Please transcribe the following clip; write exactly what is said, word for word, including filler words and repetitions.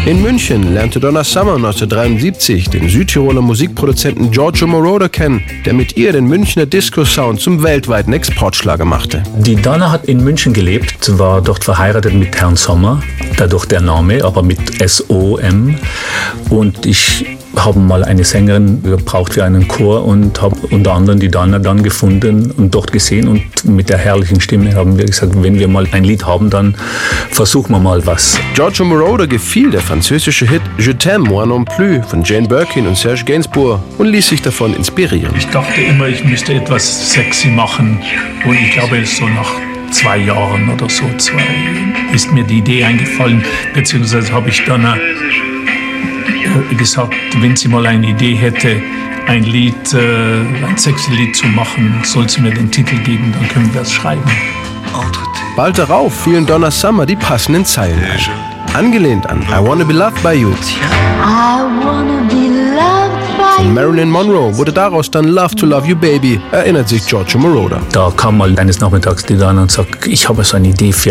In München lernte Donna Summer neunzehnhundertdreiundsiebzig den Südtiroler Musikproduzenten Giorgio Moroder kennen, der mit ihr den Münchner Disco-Sound zum weltweiten Exportschlager machte. Die Donna hat in München gelebt, war dort verheiratet mit Herrn Sommer, dadurch der Name, aber mit S O M. Und ich habe mal eine Sängerin gebraucht für einen Chor und habe unter anderem die Donna dann gefunden und dort gesehen. Und mit der herrlichen Stimme haben wir gesagt, wenn wir mal ein Lied haben, dann versuchen wir mal was. Giorgio Moroder gefiel der französische Hit Je t'aime moi non plus von Jane Birkin und Serge Gainsbourg und ließ sich davon inspirieren. Ich dachte immer, ich müsste etwas sexy machen und ich glaube, so nach zwei Jahren oder so zwei ist mir die Idee eingefallen, beziehungsweise habe ich dann gesagt, wenn sie mal eine Idee hätte, ein Lied, äh, ein sexy Lied zu machen, soll sie mir den Titel geben, dann können wir es schreiben. Bald darauf fielen Donna Summer die passenden Zeilen ein. Angelehnt an I Wanna Be Loved By You. I wanna be loved by Von Marilyn Monroe wurde daraus dann Love to Love You Baby, erinnert sich Giorgio Moroder. Da kam mal eines Nachmittags die Donna und sagt, ich habe so eine Idee für